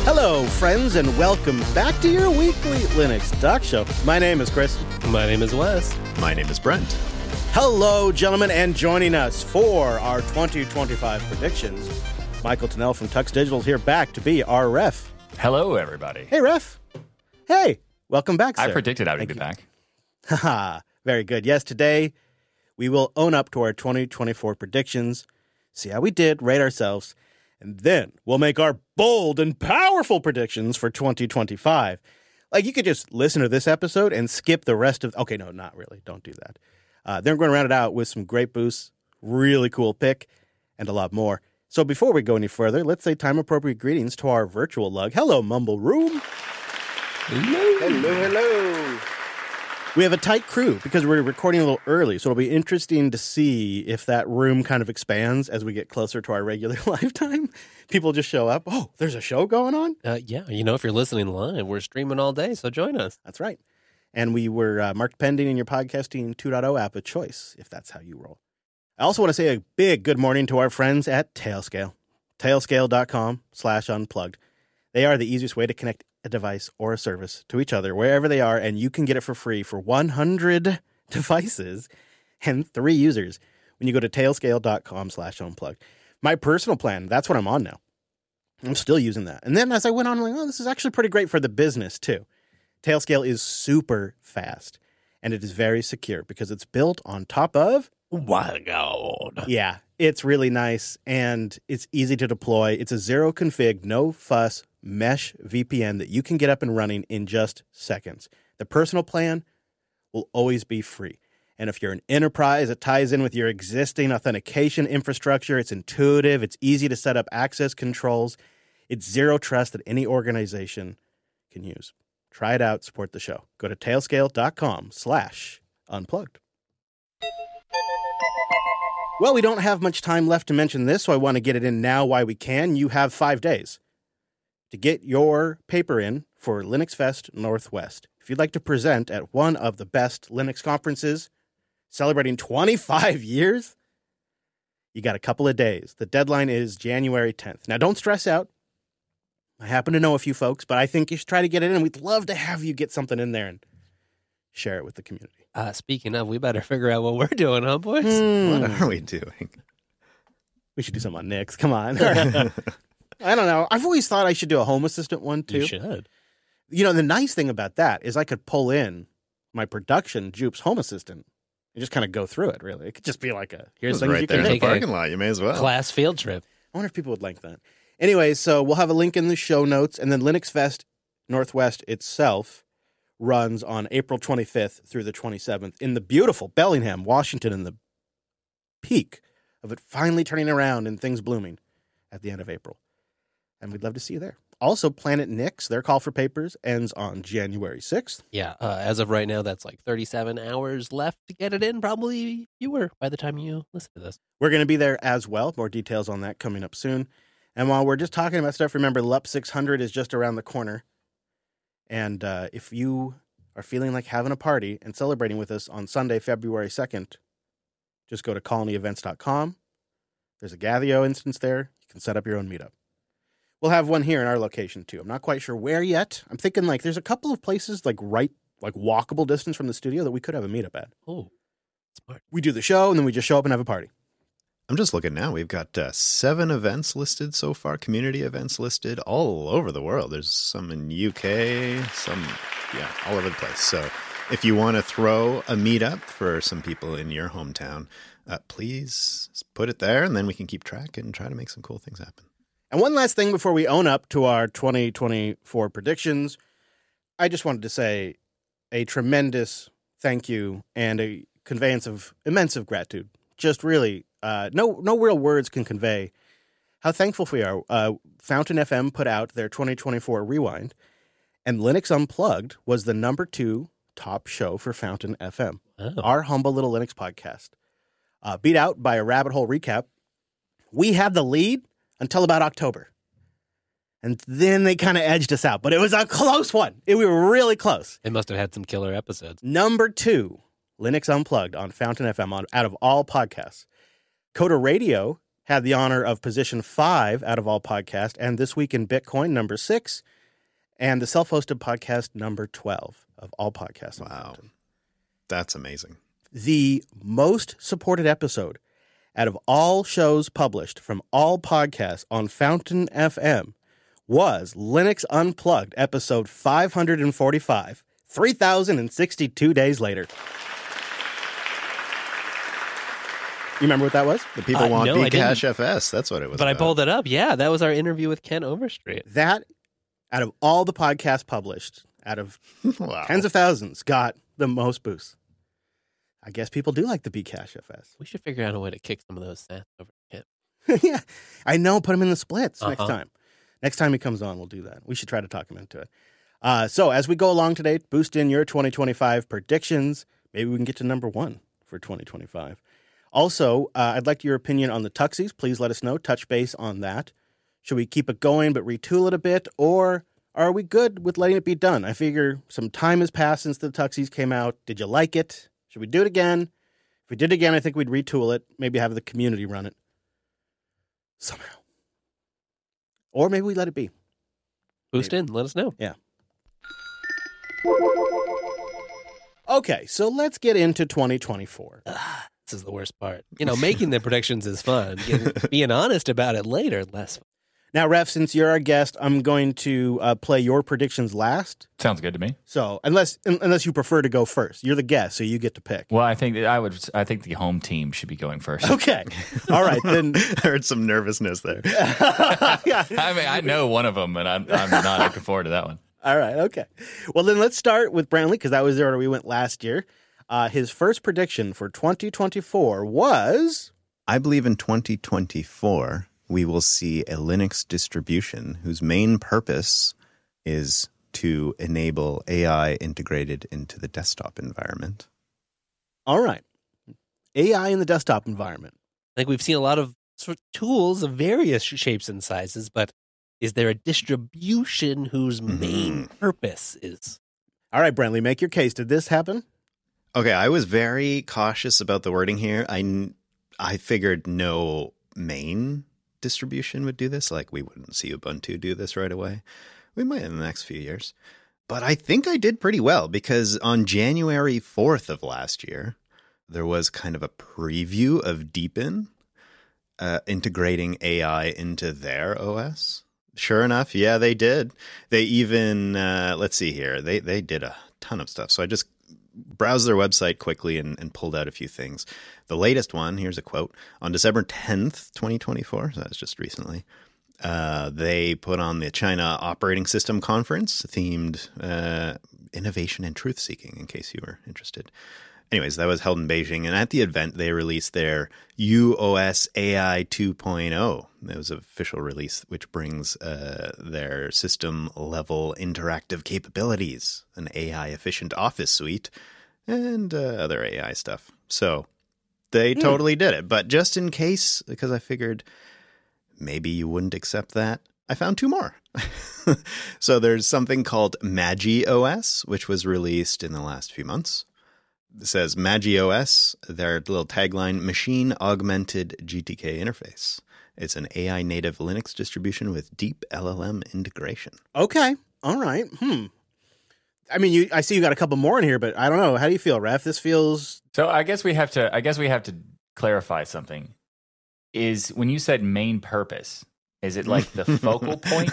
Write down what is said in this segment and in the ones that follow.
Hello, friends, and welcome back to your weekly Linux Talk Show. My name is Chris. My name is Wes. My name is Brent. Hello, gentlemen, and joining us for our 2025 predictions, Michael Tunnell from Tux Digital is here back to be our ref. Hello, everybody. Hey, ref. Hey, welcome back, sir. I predicted I would be back. Haha, very good. Yes, today we will own up to our 2024 predictions, see how we did, rate ourselves, and then we'll make our bold and powerful predictions for 2025. Like, you could just listen to this episode and skip the rest of... Okay, no, not really. Don't do that. Then we're going to round it out with some great boosts, really cool pick, and a lot more. So before we go any further, let's say time-appropriate greetings to our virtual lug. Hello, Mumble Room. Hello. We have a tight crew because we're recording a little early, so it'll be interesting to see if that room kind of expands as we get closer to our regular lifetime. People just show up. Oh, there's a show going on? Yeah, if you're listening live, we're streaming all day, so join us. That's right. And we were marked pending in your podcasting 2.0 app of choice, if that's how you roll. I also want to say a big good morning to our friends at Tailscale. Tailscale.com/unplugged. They are the easiest way to connect a device or a service to each other wherever they are, and you can get it for free for 100 devices and 3 users when you go to tailscale.com/unplugged. My personal plan, that's what I'm on now. I'm still using that. And then as I went on, I'm like, oh, this is actually pretty great for the business too. Tailscale is super fast, and it is very secure because it's built on top of WireGuard. Yeah, it's really nice, and it's easy to deploy. It's a zero config, no fuss mesh VPN that you can get up and running in just seconds. The personal plan will always be free. And if you're an enterprise, it ties in with your existing authentication infrastructure. It's intuitive. It's easy to set up access controls. It's zero trust that any organization can use. Try it out. Support the show. Go to tailscale.com/unplugged. Well, we don't have much time left to mention this, so I want to get it in now while we can. You have 5 days to get your paper in for Linux Fest Northwest. If you'd like to present at one of the best Linux conferences celebrating 25 years, you got a couple of days. The deadline is January 10th. Now, don't stress out. I happen to know a few folks, but I think you should try to get it in. We'd love to have you get something in there and share it with the community. Speaking of, we better figure out what we're doing, huh, boys? What are we doing? We should do something on Nix. Come on. I don't know. I've always thought I should do a Home Assistant one, too. You should. The nice thing about that is I could pull in my production Jupes Home Assistant and just kind of go through it, really. It could just be like here's things right you there can in do. the parking lot. You may as well. Class field trip. I wonder if people would like that. Anyway, so we'll have a link in the show notes, and then Linux Fest Northwest itself runs on April 25th through the 27th in the beautiful Bellingham, Washington, in the peak of it finally turning around and things blooming at the end of April. And we'd love to see you there. Also, Planet Nix, their call for papers ends on January 6th. Yeah, as of right now, that's like 37 hours left to get it in. Probably fewer by the time you listen to this. We're going to be there as well. More details on that coming up soon. And while we're just talking about stuff, remember, LUP 600 is just around the corner. And if you are feeling like having a party and celebrating with us on Sunday, February 2nd, just go to colonyevents.com. There's a Gathio instance there. You can set up your own meetup. We'll have one here in our location, too. I'm not quite sure where yet. I'm thinking there's a couple of places walkable distance from the studio that we could have a meetup at. Oh, smart. We do the show, and then we just show up and have a party. I'm just looking now. We've got 7 events listed so far, community events listed all over the world. There's some in UK, some, all over the place. So if you want to throw a meetup for some people in your hometown, please put it there, and then we can keep track and try to make some cool things happen. And one last thing before we own up to our 2024 predictions, I just wanted to say a tremendous thank you and a conveyance of immense gratitude. Just really, no real words can convey how thankful we are. Fountain FM put out their 2024 Rewind, and Linux Unplugged was the number 2 top show for Fountain FM, our humble little Linux podcast. Beat out by a Rabbit Hole Recap. We had the lead until about October. And then they kind of edged us out. But it was a close one. We were really close. They must have had some killer episodes. Number 2, Linux Unplugged on Fountain FM out of all podcasts. Coda Radio had the honor of position 5 out of all podcasts, and This Week in Bitcoin, number 6, and the self-hosted podcast, number 12 of all podcasts. Wow. That's amazing. The most supported episode out of all shows published from all podcasts on Fountain FM was Linux Unplugged, episode 545, 3,062 days later. You remember what that was? The people want no, I didn't. Bcash FS. That's what it was But I about. pulled it up. Yeah, that was our interview with Ken Overstreet. That, out of all the podcasts published, out of Wow. tens of thousands, got the most boosts. I guess people do like the Bcash FS. We should figure out a way to kick some of those stats over to Ken. Yeah, I know. Put him in the splits next Uh-huh. time. Next time he comes on, we'll do that. We should try to talk him into it. So as we go along today, boost in your 2025 predictions. Maybe we can get to number 1 for 2025. Also, I'd like your opinion on the Tuxies. Please let us know. Touch base on that. Should we keep it going but retool it a bit, or are we good with letting it be done? I figure some time has passed since the Tuxies came out. Did you like it? Should we do it again? If we did it again, I think we'd retool it. Maybe have the community run it somehow. Or maybe we let it be. Boost in. Let us know. Okay, so let's get into 2024. This is the worst part. Making the predictions is fun. Being honest about it later, less fun. Now, Ref, since you're our guest, I'm going to play your predictions last. Sounds good to me. So, unless you prefer to go first, you're the guest, so you get to pick. Well, I think the home team should be going first. Okay, all right then. I heard some nervousness there. Yeah. I mean, I know one of them, and I'm not looking forward to that one. All right, okay. Well, then let's start with Brantley, because that was the order we went last year. His first prediction for 2024 was... I believe in 2024, we will see a Linux distribution whose main purpose is to enable AI integrated into the desktop environment. All right. AI in the desktop environment. I think we've seen a lot of sort of tools of various shapes and sizes, but is there a distribution whose main purpose is? All right, Brantley, make your case. Did this happen? Okay, I was very cautious about the wording here. I figured no main distribution would do this. Like, we wouldn't see Ubuntu do this right away. We might in the next few years. But I think I did pretty well, because on January 4th of last year, there was kind of a preview of Deepin integrating AI into their OS. Sure enough, yeah, they did. They even, let's see here, they did a ton of stuff. So I just browsed their website quickly and pulled out a few things. The latest one, here's a quote, on December 10th, 2024, so that's just recently, they put on the China Operating System Conference themed innovation and truth-seeking, in case you were interested. Anyways, that was held in Beijing, and at the event, they released their UOS AI 2.0. It was an official release, which brings their system-level interactive capabilities, an AI-efficient office suite, and other AI stuff. So they totally did it. But just in case, because I figured maybe you wouldn't accept that, I found 2 more. So there's something called MagiOS, which was released in the last few months. It says MagiOS, their little tagline, Machine Augmented GTK Interface. It's an AI native Linux distribution with deep LLM integration. Okay. All right. I mean, I see you got a couple more in here, but I don't know. How do you feel, Ref? This feels... So I guess we have to clarify something. Is when you said main purpose, is it like the focal point?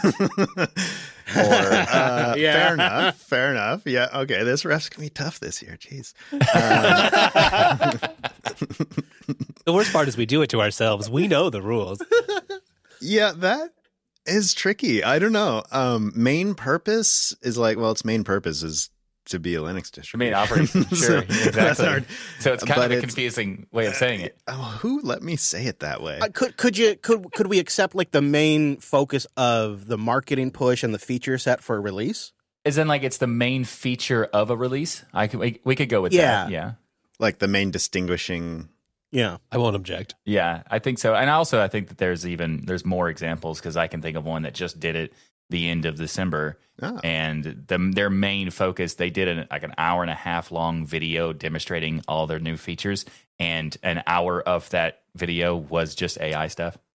Yeah. Fair enough. Yeah, okay. This ref's going to be tough this year. Jeez. The worst part is we do it to ourselves. We know the rules. Yeah, that is tricky. I don't know. Main purpose is like, well, its main purpose is to be a Linux distribution. Operating. Sure, exactly. Hard. So it's kind of a confusing way of saying it. Who let me say it that way? Could we accept like the main focus of the marketing push and the feature set for a release? As in, like, it's the main feature of a release? We could go with that. Yeah. Like the main distinguishing... Yeah. I won't object. Yeah, I think so. And also, I think that there's more examples, because I can think of one that just did it the end of December. Oh. And their main focus, they did an hour and a half long video demonstrating all their new features. And an hour of that video was just AI stuff.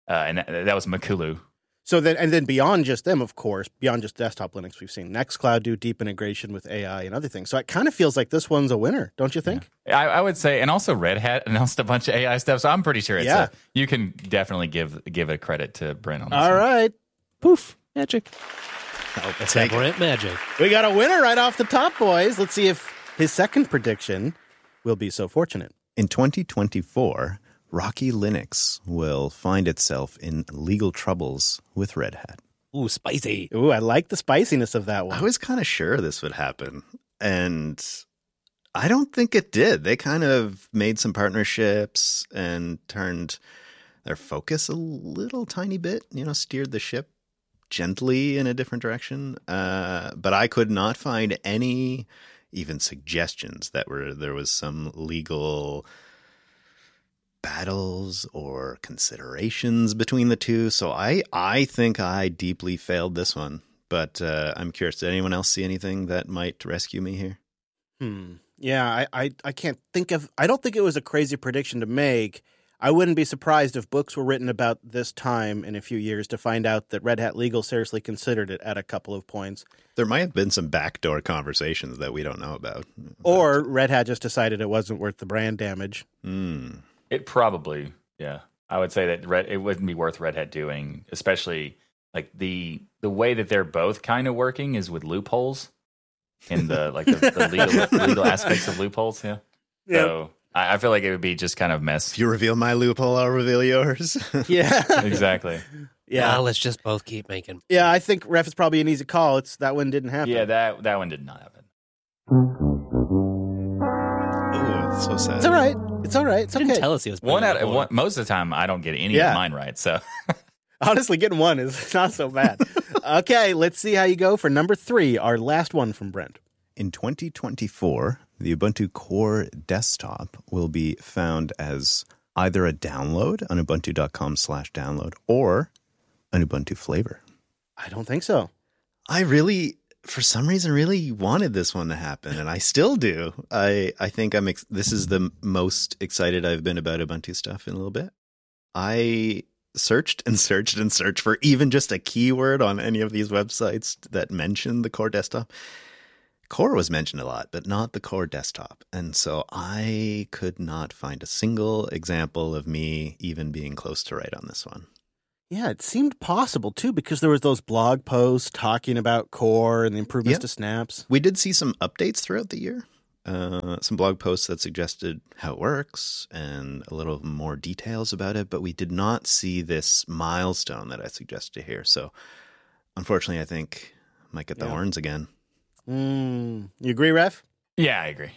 and that was Makulu. So then beyond just them, of course, beyond just desktop Linux, we've seen Nextcloud do deep integration with AI and other things. So it kind of feels like this one's a winner, don't you think? Yeah. I would say, and also Red Hat announced a bunch of AI stuff, so I'm pretty sure you can definitely give a credit to Brent on this. All right. Poof, magic. I'll That's take it. Brent magic. We got a winner right off the top, boys. Let's see if his second prediction will be so fortunate. In 2024, Rocky Linux will find itself in legal troubles with Red Hat. Ooh, spicy. Ooh, I like the spiciness of that one. I was kind of sure this would happen, and I don't think it did. They kind of made some partnerships and turned their focus a little tiny bit, steered the ship gently in a different direction. But I could not find any even suggestions that there was some legal battles or considerations between the two. So I think I deeply failed this one. But I'm curious, did anyone else see anything that might rescue me here? Yeah, I can't think of... I don't think it was a crazy prediction to make. I wouldn't be surprised if books were written about this time in a few years to find out that Red Hat Legal seriously considered it at a couple of points. There might have been some backdoor conversations that we don't know about. Or Red Hat just decided it wasn't worth the brand damage. It probably, yeah. I would say that it wouldn't be worth Red Hat doing, especially like the way that they're both kind of working is with loopholes in the legal aspects of loopholes. Yeah. So I feel like it would be just kind of mess. If you reveal my loophole, I'll reveal yours. Yeah. Exactly. Yeah, let's just both keep making. Yeah, I think Ref is probably an easy call. That one didn't happen. Yeah, that one did not happen. Oh, so sad. It's all right. It's all right. It's You okay. didn't tell us he was Most of the time, I don't get any of mine right. So Honestly, getting one is not so bad. Okay, let's see how you go for number 3, our last one from Brent. In 2024, the Ubuntu Core desktop will be found as either a download on ubuntu.com/download or an Ubuntu flavor. I don't think so. I really, for some reason, really wanted this one to happen, and I still do. I think this is the most excited I've been about Ubuntu stuff in a little bit. I searched and searched and searched for even just a keyword on any of these websites that mentioned the Core desktop. Core was mentioned a lot, but not the Core desktop. And so I could not find a single example of me even being close to right on this one. Yeah, it seemed possible, too, because there was those blog posts talking about Core and the improvements to snaps. We did see some updates throughout the year. Some blog posts that suggested how it works and a little more details about it, but we did not see this milestone that I suggested here. So unfortunately, I think I might get the horns again. You agree, Ref? yeah, I agree.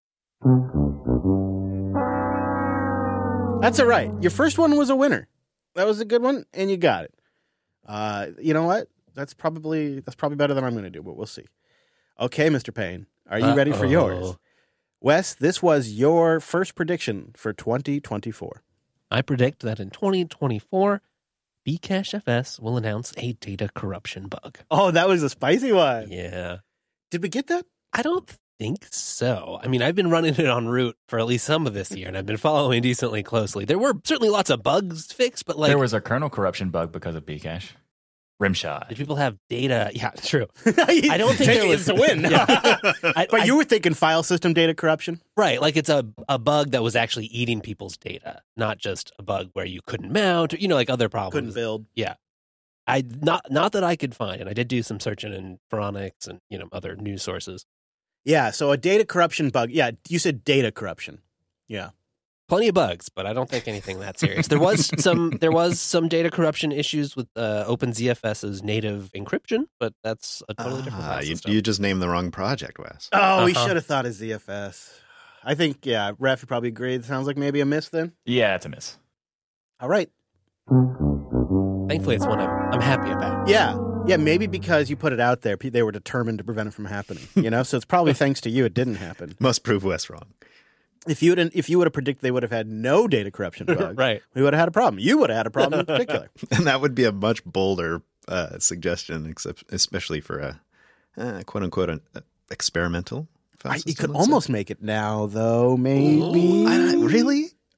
That's all right. Your first one was a winner. That was a good one, and you got it. You know what? That's probably better than I'm going to do, but we'll see. Okay, Mr. Payne, are you ready for yours? Wes, this was your first prediction for 2024. I predict that in 2024, Bcachefs will announce a data corruption bug. Oh, that was a spicy one. Yeah. Did we get that? I don't think so. I mean, I've been running it en route for at least some of this year, and I've been following decently closely. There were certainly lots of bugs fixed, but there was a kernel corruption bug because of Bcache. Rimshot. Did people have data? Yeah, true. I don't think there was a win. Yeah. But you were thinking file system data corruption? Right. Like it's a bug that was actually eating people's data, not just a bug where you couldn't mount or, like other problems. Couldn't build. Yeah. Not that I could find. And I did do some searching in Phoronix and, other news sources. Yeah. So a data corruption bug. Yeah. You said data corruption. Yeah. Plenty of bugs, but I don't think anything that serious. There was some data corruption issues with OpenZFS's native encryption, but that's a totally different file system. You just named the wrong project, Wes. Oh, we should have thought of ZFS. I think, Ref, you probably agree. It sounds like maybe a miss then. Yeah, it's a miss. All right. Thankfully, it's one I'm happy about. Yeah. Yeah, maybe because you put it out there, they were determined to prevent it from happening. So it's probably thanks to you it didn't happen. Must prove Wes wrong. If you would have predicted they would have had no data corruption bug, right, we would have had a problem. You would have had a problem in particular. And that would be a much bolder suggestion, especially for a quote-unquote experimental file system. You could almost make it now, though, maybe. Really?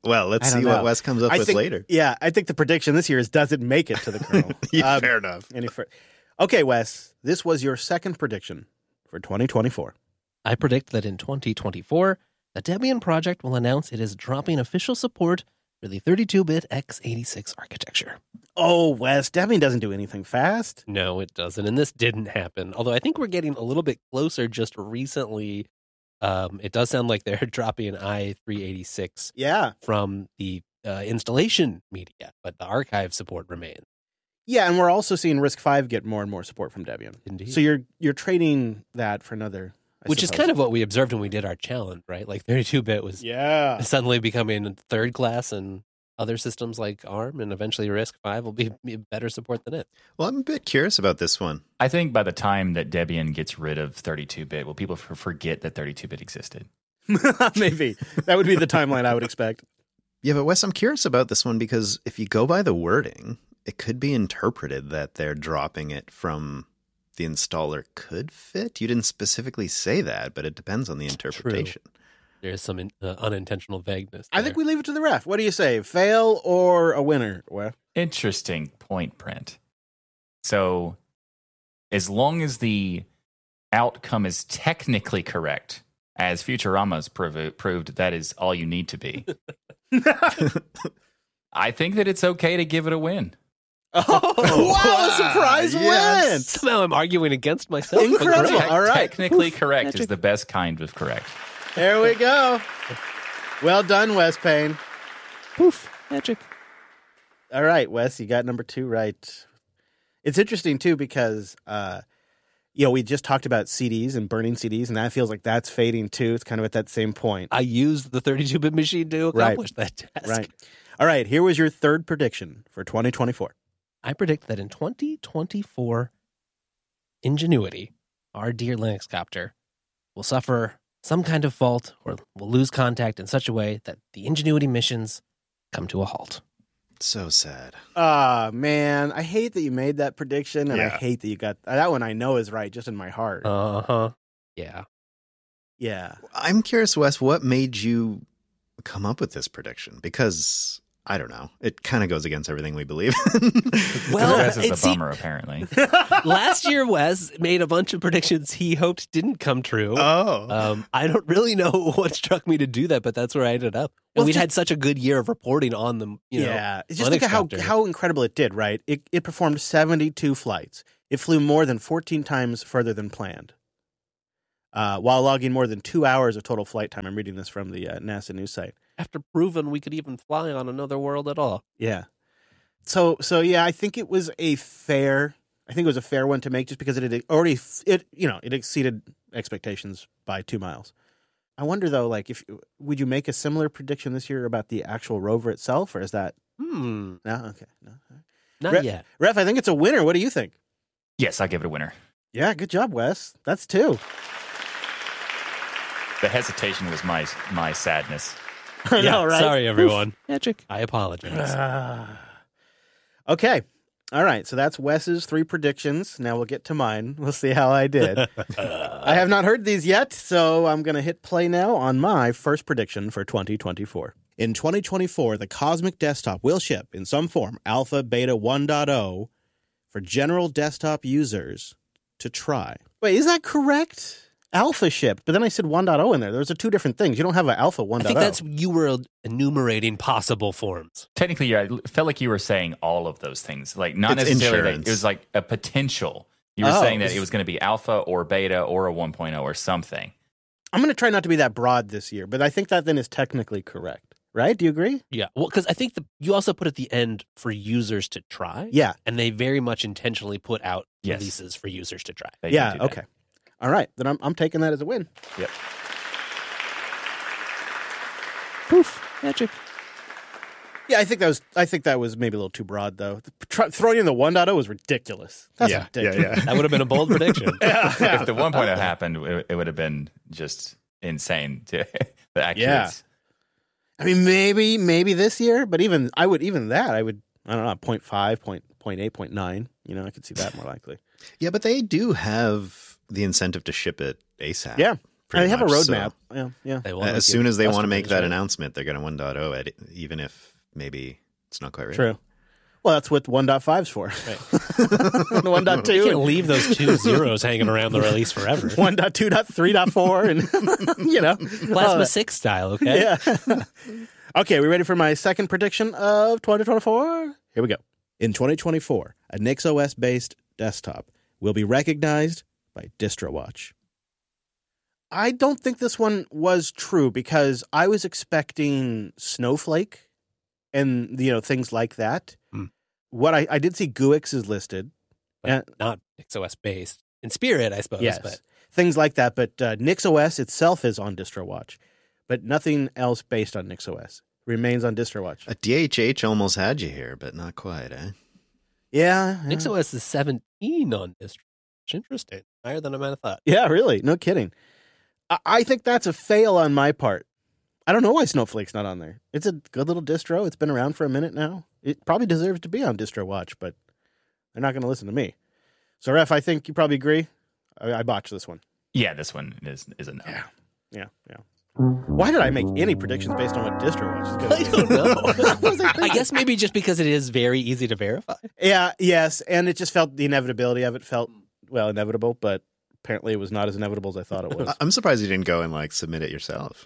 Well, let's I don't see what know. Wes comes up I with think, later. Yeah, I think the prediction this year is does it make it to the kernel? Yeah, fair enough. Okay, Wes, this was your second prediction for 2024. I predict that in 2024, the Debian project will announce it is dropping official support for the 32-bit x86 architecture. Oh, Wes, Debian doesn't do anything fast. No, it doesn't. And this didn't happen. Although I think we're getting a little bit closer just recently. It does sound like they're dropping i386 Yeah. from the installation media, but the archive support remains. Yeah, and we're also seeing RISC-V get more and more support from Debian. Indeed. So you're trading that for another, Which is kind of what we observed when we did our challenge, right? Like 32-bit was suddenly becoming third class, and other systems like ARM and eventually RISC-V will be better support than it. Well, I'm a bit curious about this one. I think by the time that Debian gets rid of 32-bit, will people forget that 32-bit existed? Maybe. That would be the timeline I would expect. Yeah, but Wes, I'm curious about this one because if you go by the wording, it could be interpreted that they're dropping it from the installer could fit. You didn't specifically say that, but it depends on the interpretation. There is some unintentional vagueness I think we leave it to the ref. What do you say? Fail or a winner? Well, Interesting point, Brent. So, as long as the outcome is technically correct, as Futurama's proved, that is all you need to be. I think that it's okay to give it a win. wow, a surprise yes. win. Somehow I'm arguing against myself. Incredible. All right. Technically correct Magic. is the best kind of correct. There we go. Well done, Wes Payne. Poof, magic. All right, Wes, you got number 2 right. It's interesting, too, because, we just talked about CDs and burning CDs, and that feels like that's fading, too. It's kind of at that same point. I used the 32-bit machine to accomplish that task. Right. All right, here was your third prediction for 2024. I predict that in 2024, Ingenuity, our dear Linux copter, will suffer some kind of fault or will lose contact in such a way that the Ingenuity missions come to a halt. So sad. Man, I hate that you made that prediction, and I Yeah. hate that you got that one. I know is right, just in my heart. Uh-huh. Yeah. Yeah. I'm curious, Wes, what made you come up with this prediction? Because, I don't know, it kind of goes against everything we believe in. Well, Wes is it a seemed- bummer, apparently. Last year, Wes made a bunch of predictions he hoped didn't come true. I don't really know what struck me to do that, but that's where I ended up. And Well, we'd just- had such a good year of reporting on them. Yeah. Just Linux think of copter. how incredible it did, right? It performed 72 flights. It flew more than 14 times further than planned, while logging more than 2 hours of total flight time. I'm reading this from the NASA news site. After proving we could even fly on another world at all. Yeah. So yeah, I think it was a fair one to make just because it had already it exceeded expectations by 2 miles. I wonder though, like, would you make a similar prediction this year about the actual rover itself, or is that no? Okay, no. Not yet. Ref, I think it's a winner. What do you think? Yes, I give it a winner. Yeah, good job, Wes. That's 2. The hesitation was my sadness. I know, right? Sorry, everyone. Magic. I apologize. Okay. All right. So that's Wes's 3 predictions. Now we'll get to mine. We'll see how I did. I have not heard these yet, so I'm going to hit play now on my first prediction for 2024. In 2024, the Cosmic Desktop will ship in some form Alpha Beta 1.0 for general desktop users to try. Wait, is that correct? Alpha shipped, but then I said 1.0 in there. Those are 2 different things. You don't have an Alpha 1.0. I think that's you were enumerating possible forms. Technically, yeah, I felt like you were saying all of those things. Like, not It's necessarily that insurance. it was like a potential. You were Oh. saying that it was going to be alpha or beta or a 1.0 or something. I'm going to try not to be that broad this year, but I think that then is technically correct, right? Do you agree? Yeah. Well, because I think you also put at the end for users to try. Yeah. And they very much intentionally put out Yes. releases for users to try. They did Yeah. do that. Okay. All right. Then I'm taking that as a win. Yep. Poof. Magic. Yeah, I think that was maybe a little too broad though. Throwing in the 1.0 was ridiculous. That's ridiculous. That would have been a bold prediction. If the 1.0 happened, it would have been just insane to the accuracy. I mean, maybe this year, but I would I don't know, 0.5, 0.8, 0.9. You know, I could see that more likely. Yeah, but they do have the incentive to ship it ASAP. Yeah, pretty They have a much, roadmap. Yeah. They won't as give soon as they want to customers, make that right? announcement, they're going to 1.0 even if maybe it's not quite ready. True. Well, that's what 1.5's for. Right. 1.2 You can't and leave those 2 zeros hanging around the release forever. 1.2.3.4 and, you know. Plasma 6 style, okay? Yeah. Okay, we ready for my second prediction of 2024? Here we go. In 2024, a NixOS-based desktop will be recognized by DistroWatch. I don't think this one was true because I was expecting Snowflake and, you know, things like that. Hmm. What I did see GUIX is listed. But not NixOS based. In spirit, I suppose. Yes, But things like that. But NixOS itself is on DistroWatch, but nothing else based on NixOS remains on DistroWatch. A DHH almost had you here, but not quite, eh? Yeah. NixOS is 17 on distro. Interesting. Higher than I might have thought. Yeah, really. No kidding. I think that's a fail on my part. I don't know why Snowflake's not on there. It's a good little distro. It's been around for a minute now. It probably deserves to be on DistroWatch, but they're not going to listen to me. So, Ref, I think you probably agree. I botched this one. Yeah, this one is a no. Yeah. Why did I make any predictions based on what DistroWatch is going I to do? don't know. I guess maybe just because it is very easy to verify. Yes, and it just felt the inevitability of it felt, well, inevitable, but apparently it was not as inevitable as I thought it was. I'm surprised you didn't go and like submit it yourself.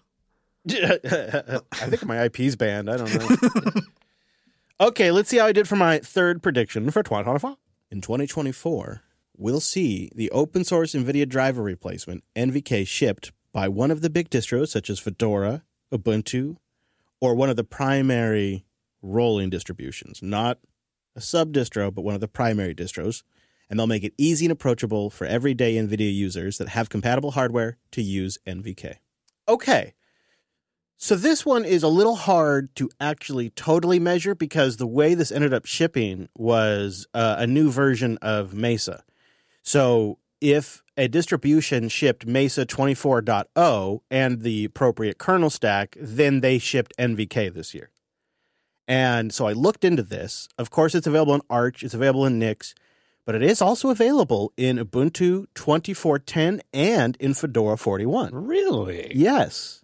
I think my IP's banned. I don't know. Okay, let's see how I did for my third prediction for 2024. In 2024, we'll see the open source NVIDIA driver replacement, NVK, shipped by one of the big distros, such as Fedora, Ubuntu, or one of the primary rolling distributions. Not a sub-distro, but one of the primary distros. And they'll make it easy and approachable for everyday NVIDIA users that have compatible hardware to use NVK. Okay. So this one is a little hard to actually totally measure because the way this ended up shipping was a new version of Mesa. So if a distribution shipped Mesa 24.0 and the appropriate kernel stack, then they shipped NVK this year. And so I looked into this. Of course, it's available in Arch. It's available in Nix. But it is also available in Ubuntu 24.10 and in Fedora 41. Really? Yes.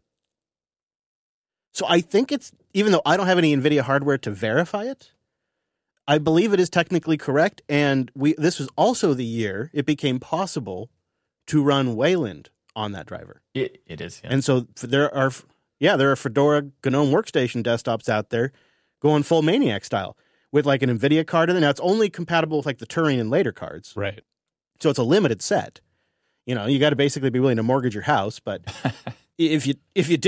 So I think it's, even though I don't have any NVIDIA hardware to verify it, I believe it is technically correct. And this was also the year it became possible to run Wayland on that driver. It is. Yeah. And so there are Fedora GNOME workstation desktops out there going full Maniac style with like an NVIDIA card in it. Now it's only compatible with like the Turing and later cards. Right. So it's a limited set. You know, you got to basically be willing to mortgage your house. But if you do